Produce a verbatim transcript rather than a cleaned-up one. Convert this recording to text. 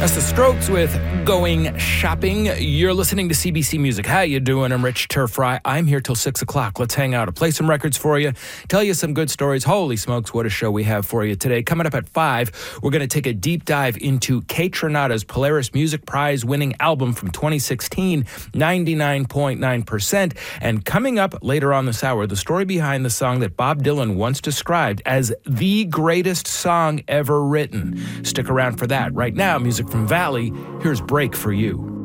That's the Strokes with Going Shopping. You're listening to C B C Music. How you doing? I'm Rich Turfry. I'm here till six o'clock. Let's hang out. I'll play some records for you, tell you some good stories. Holy smokes, what a show we have for you today. Coming up at five, we're going to take a deep dive into Kaytranada's Polaris Music Prize winning album from twenty sixteen, ninety-nine point nine percent. And coming up later on this hour, the story behind the song that Bob Dylan once described as the greatest song ever written. Stick around for that. Right now, music from Valley. Here's Break for You.